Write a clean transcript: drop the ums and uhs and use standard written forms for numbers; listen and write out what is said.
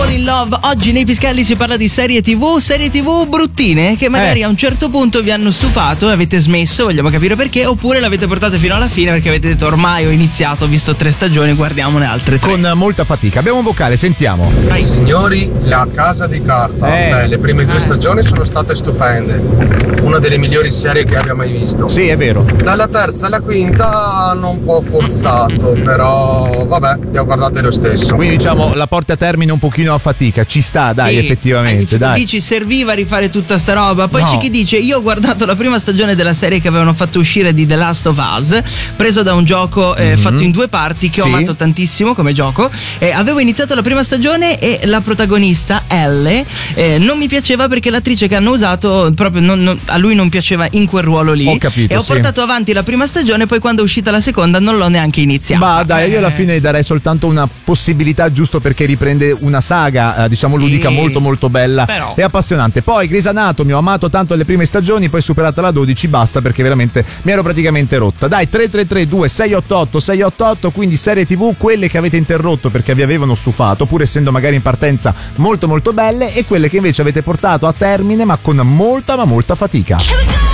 Fall in Love. Oggi nei Piscalli si parla di serie TV bruttine che magari a un certo punto vi hanno stufato e avete smesso, vogliamo capire perché, oppure l'avete portate fino alla fine perché avete detto ormai ho iniziato, ho visto 3 stagioni, guardiamone altre 3. Con molta fatica. Abbiamo un vocale, sentiamo. Vai. Signori, La Casa di Carta. Le prime 2 stagioni sono state stupende. Una delle migliori serie che abbia mai visto. Sì, è vero. Dalla terza alla quinta hanno un po' forzato, però vabbè, li ho guardate lo stesso. Quindi diciamo la porta a termine un pochino a fatica, ci sta, dai, Sì, effettivamente, dai. Dici serviva rifare tutta sta roba. Poi No. c'è chi dice io ho guardato la prima stagione della serie che avevano fatto uscire di The Last of Us, preso da un gioco fatto in 2 parti che ho Sì. amato tantissimo come gioco. Avevo iniziato la prima stagione e la protagonista Elle non mi piaceva perché l'attrice che hanno usato proprio a lui non piaceva in quel ruolo lì. Ho capito, e ho sì. portato avanti la prima stagione, poi quando è uscita la seconda non l'ho neanche iniziata. Ma dai, io alla fine darei soltanto una possibilità, giusto perché riprende una saga, diciamo Sì. ludica molto molto bella Però. e appassionante. Poi Grey's Anatomy, ho amato tanto le prime stagioni, poi superata la 12 basta perché veramente mi ero praticamente rotta. Dai, 333-2688-688, quindi serie TV, quelle che avete interrotto perché vi avevano stufato, pur essendo magari in partenza molto molto belle, e quelle che invece avete portato a termine ma con molta ma molta fatica. Here we go.